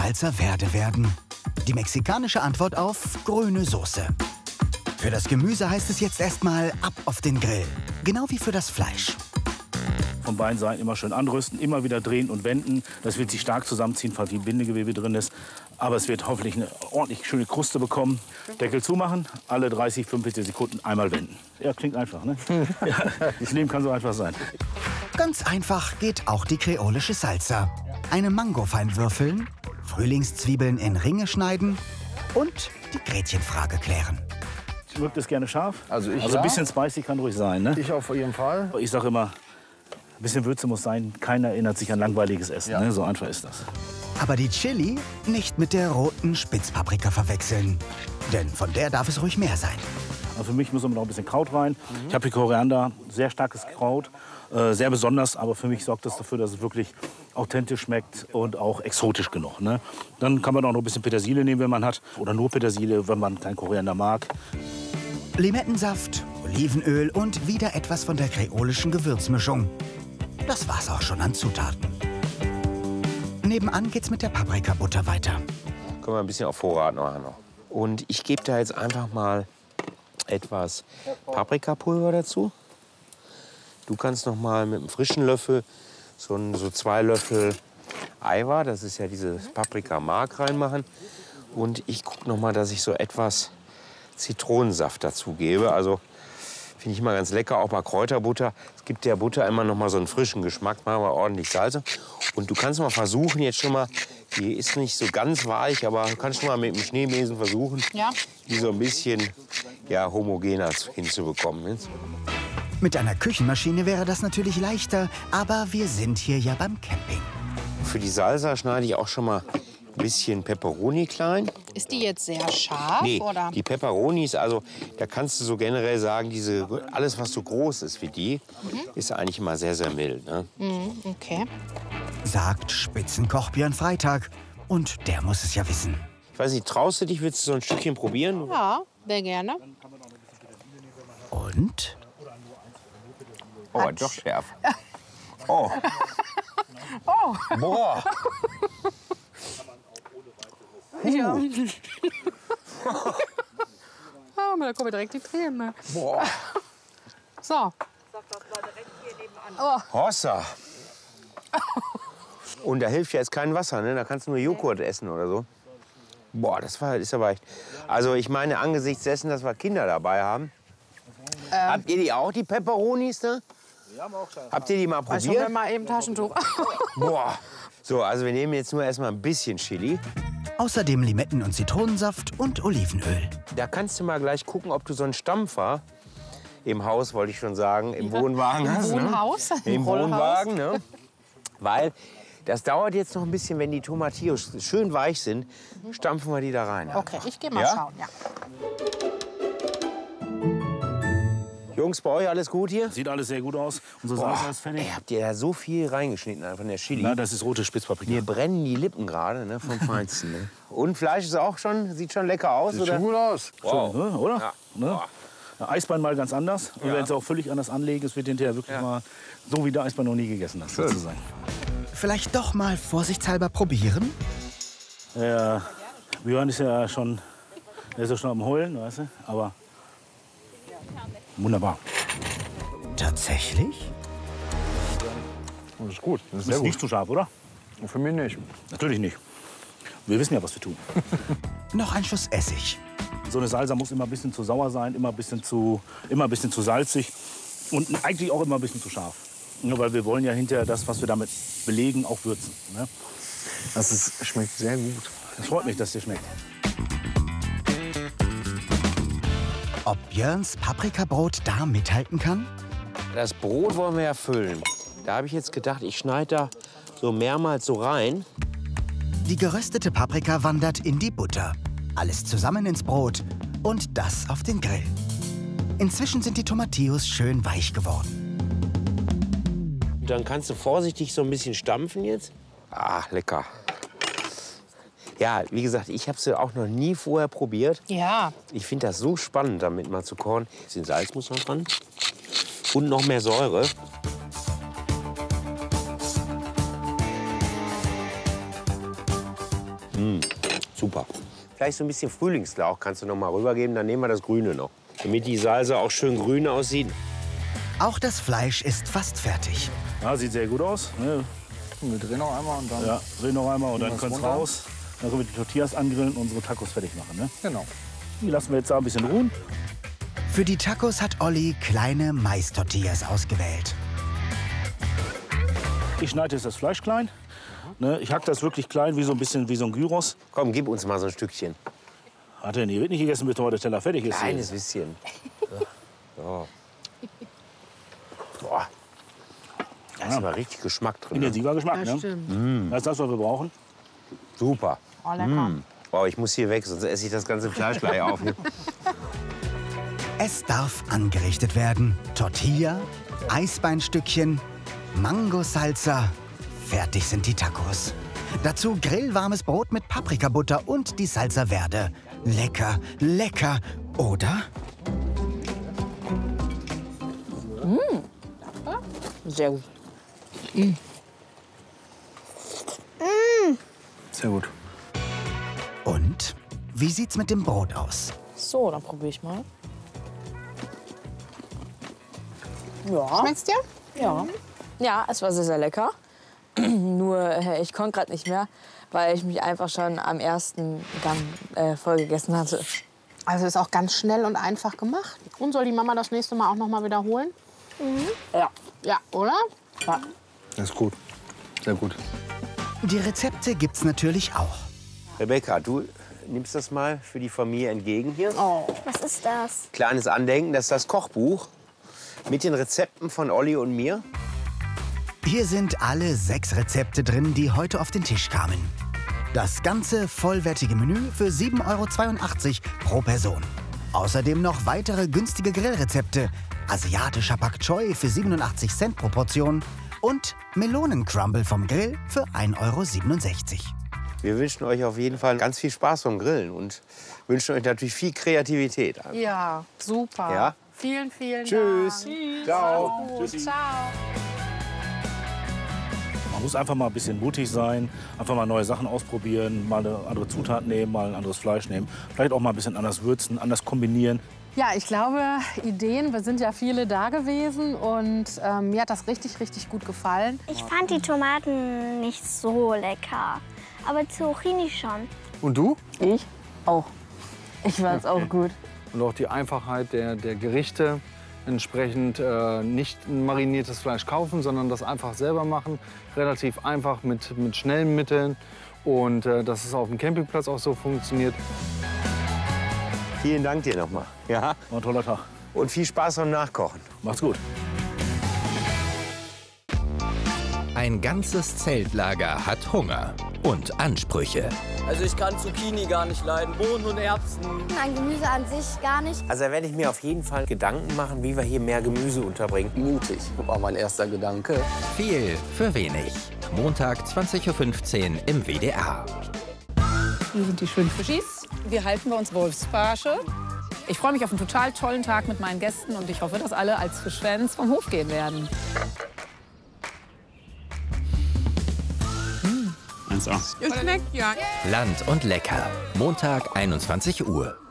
Salsa Verde werden. Die mexikanische Antwort auf grüne Soße. Für das Gemüse heißt es jetzt erstmal ab auf den Grill. Genau wie für das Fleisch. Von beiden Seiten immer schön anrüsten, immer wieder drehen und wenden. Das wird sich stark zusammenziehen, weil viel Bindegewebe drin ist. Aber es wird hoffentlich eine ordentlich schöne Kruste bekommen. Deckel zumachen, alle 30, 45 Sekunden einmal wenden. Ja, klingt einfach, ne? Ja, das Leben kann so einfach sein. Ganz einfach geht auch die kreolische Salsa. Eine Mango fein würfeln, Frühlingszwiebeln in Ringe schneiden und die Gretchenfrage klären. Mögt es gerne scharf? Also ein bisschen spicy kann ruhig sein, ne? Ich auf jeden Fall. Ich sage immer, ein bisschen Würze muss sein. Keiner erinnert sich an langweiliges Essen, ne? So einfach ist das. Aber die Chili nicht mit der roten Spitzpaprika verwechseln. Denn von der darf es ruhig mehr sein. Also für mich muss immer noch ein bisschen Kraut rein. Ich habe hier Koriander, sehr starkes Kraut, sehr besonders. Aber für mich sorgt das dafür, dass es wirklich authentisch schmeckt und auch exotisch genug, ne? Dann kann man auch noch ein bisschen Petersilie nehmen, wenn man hat. Oder nur Petersilie, wenn man kein Koriander mag. Limettensaft, Olivenöl und wieder etwas von der kreolischen Gewürzmischung. Das war's auch schon an Zutaten. Nebenan geht's mit der Paprikabutter weiter. Können wir ein bisschen auf Vorrat nachher noch. Und ich gebe da jetzt einfach mal etwas Paprikapulver dazu. Du kannst noch mal mit einem frischen Löffel so 2 Löffel Eiweiß, das ist ja dieses Paprikamark, reinmachen. Und ich gucke noch mal, dass ich so etwas Zitronensaft dazu gebe. Also finde ich immer ganz lecker, auch bei Kräuterbutter. Es gibt der Butter immer noch mal so einen frischen Geschmack, machen wir ordentlich Salze. Und du kannst mal versuchen, jetzt schon mal, die ist nicht so ganz weich, aber du kannst schon mal mit dem Schneebesen versuchen, die so ein bisschen homogener hinzubekommen. Mit einer Küchenmaschine wäre das natürlich leichter, aber wir sind hier ja beim Camping. Für die Salsa schneide ich auch schon mal ein bisschen Peperoni klein. Ist die jetzt sehr scharf? Nee, oder? die Peperonis, also da kannst du so generell sagen, alles, was so groß ist wie die, ist eigentlich immer sehr, sehr mild. Ne? Okay. Sagt Spitzenkoch Björn Freitag. Und der muss es ja wissen. Ich weiß nicht, traust du dich, willst du so ein Stückchen probieren? Ja, sehr gerne. Und? Oh, doch scharf. Oh. Oh. Boah. Ja. Da kommen direkt die Tränen. Ne? Boah. So. Hossa. Und da hilft ja jetzt kein Wasser, ne? Da kannst du nur Joghurt essen oder so. Boah, ist aber echt. Also ich meine, angesichts dessen, dass wir Kinder dabei haben. Habt ihr die auch, die Peperonis, ne? Habt ihr die mal Also probiert? mal eben Taschentuch. Boah. So, also wir nehmen jetzt nur erstmal ein bisschen Chili. Außerdem Limetten- und Zitronensaft und Olivenöl. Da kannst du mal gleich gucken, ob du so einen Stampfer im Haus, wollte ich schon sagen, im Wohnwagen hast. Im Wohnhaus? Ne? Im Wohnwagen, ne? Weil das dauert jetzt noch ein bisschen, wenn die Tomatillos schön weich sind, stampfen wir die da rein. Okay, ich gehe mal schauen. Ja. Jungs, bei euch alles gut hier? Sieht alles sehr gut aus. Unsere Salsa ist fertig. Ey, habt ihr da so viel reingeschnitten von der Chili? Na, das ist rote Spitzpaprika. Mir brennen die Lippen gerade, ne, vom Feinsten. Ne? Und Fleisch ist auch schon, sieht schon lecker aus, Sieht oder? schon gut aus. Wow. So, ne, oder? Ja. Ne? Ja, Eisbein mal ganz anders. Und wenn es auch völlig anders anlegen, es wird hinterher wirklich mal so, wie der Eisbein noch nie gegessen hat, sozusagen. Vielleicht doch mal vorsichtshalber probieren? Björn ist ja schon, der ist ja schon am Heulen, weißt du? Aber wunderbar. Tatsächlich? Das ist gut. Das ist Das sehr ist gut. nicht zu scharf, oder? Und für mich nicht. Natürlich nicht. Wir wissen ja, was wir tun. Noch ein Schuss Essig. So eine Salsa muss immer ein bisschen zu sauer sein, immer ein bisschen zu salzig und eigentlich auch immer ein bisschen zu scharf. Ja, weil wir wollen ja hinterher das, was wir damit belegen, auch würzen. Ne? Schmeckt sehr gut. Das freut mich, dass dir schmeckt. Ob Björns Paprikabrot da mithalten kann? Das Brot wollen wir ja füllen. Da habe ich jetzt gedacht, ich schneide da so mehrmals so rein. Die geröstete Paprika wandert in die Butter. Alles zusammen ins Brot und das auf den Grill. Inzwischen sind die Tomatillos schön weich geworden. Dann kannst du vorsichtig so ein bisschen stampfen jetzt. Ah, lecker. Ja, wie gesagt, ich habe es ja auch noch nie vorher probiert. Ja. Ich finde das so spannend, damit mal zu kochen. Ein bisschen Salz muss noch dran. Und noch mehr Säure. Super. Vielleicht so ein bisschen Frühlingslauch kannst du noch mal rübergeben, dann nehmen wir das Grüne noch. Damit die Salsa auch schön grün aussieht. Auch das Fleisch ist fast fertig. Ja, sieht sehr gut aus. Ne? Und wir drehen noch einmal und dann... Ja, drehen noch einmal und dann Nehmen wir können es es runter. raus. Dann können wir die Tortillas angrillen und unsere Tacos fertig machen. Ne? Genau. Die lassen wir jetzt da ein bisschen ruhen. Für die Tacos hat Olli kleine Mais-Tortillas ausgewählt. Ich schneide jetzt das Fleisch klein. Ne? Ich hack das wirklich klein, wie so ein Gyros. Komm, gib uns mal so ein Stückchen. Hat er nie, wird nicht gegessen, bis heute der Teller fertig ist. Kleines bisschen. So. Boah. Da ist aber richtig Geschmack drin. Ne? Intensiver Geschmack. Das Ne? stimmt. Das ist das, was wir brauchen. Super. Oh, lecker. Oh, ich muss hier weg, sonst esse ich das ganze Fleisch gleich auf. Ne? Es darf angerichtet werden. Tortilla, Eisbeinstückchen, Mango-Salsa. Fertig sind die Tacos. Dazu grillwarmes Brot mit Paprikabutter und die Salsa Verde. Lecker, lecker, oder? Sehr gut. Sehr gut. Und wie sieht's mit dem Brot aus? So, dann probiere ich mal. Ja, Schmeckt's dir? ja. Ja, es war sehr, sehr lecker. Nur ich konnte gerade nicht mehr, weil ich mich einfach schon am ersten Gang voll gegessen hatte. Also ist auch ganz schnell und einfach gemacht. Und soll die Mama das nächste Mal auch noch mal wiederholen? Ja. Ja, oder? Ja. Das ist gut. Sehr gut. Die Rezepte gibt's natürlich auch. Rebecca, du nimmst das mal für die Familie entgegen hier. Was ist das? Kleines Andenken, das ist das Kochbuch mit den Rezepten von Olli und mir. Hier sind alle 6 Rezepte drin, die heute auf den Tisch kamen. Das ganze vollwertige Menü für 7,82 € pro Person. Außerdem noch weitere günstige Grillrezepte, asiatischer Pak Choi für 87 Cent pro Portion und Melonencrumble vom Grill für 1,67 €. Wir wünschen euch auf jeden Fall ganz viel Spaß beim Grillen und wünschen euch natürlich viel Kreativität. Ja, super. Ja? Vielen, vielen Tschüss. Dank. Ciao. Gut. Ciao. Man muss einfach mal ein bisschen mutig sein, einfach mal neue Sachen ausprobieren, mal eine andere Zutat nehmen, mal ein anderes Fleisch nehmen. Vielleicht auch mal ein bisschen anders würzen, anders kombinieren. Ja, ich glaube, Ideen, wir sind ja viele da gewesen und mir hat das richtig, richtig gut gefallen. Ich fand die Tomaten nicht so lecker, aber Zucchini schon. Und du? Ich auch. Ich fand's auch gut. Und auch die Einfachheit der Gerichte. Entsprechend nicht ein mariniertes Fleisch kaufen, sondern das einfach selber machen. Relativ einfach mit schnellen Mitteln. Und dass es auf dem Campingplatz auch so funktioniert. Vielen Dank dir nochmal. Ja? War ein toller Tag. Und viel Spaß beim Nachkochen. Macht's gut. Ein ganzes Zeltlager hat Hunger und Ansprüche. Also ich kann Zucchini gar nicht leiden, Bohnen und Erbsen. Mein Gemüse an sich gar nicht. Also da werde ich mir auf jeden Fall Gedanken machen, wie wir hier mehr Gemüse unterbringen. Mutig, war mein erster Gedanke. Viel für wenig. Montag 20:15 Uhr im WDR. Hier sind die schönen Fischis. Wir halten bei uns Wolfsbarsche. Ich freue mich auf einen total tollen Tag mit meinen Gästen und ich hoffe, dass alle als Fischfans vom Hof gehen werden. 1A. Es schmeckt ja. Land und lecker. Montag 21 Uhr.